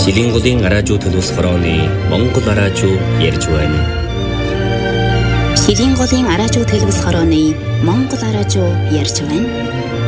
Жилийн голын араажуу төлөвс хорооны Монгол араажуу ярьж байна. Жилийн голын араажуу төлөвс хорооны Монгол араажуу ярьж байна.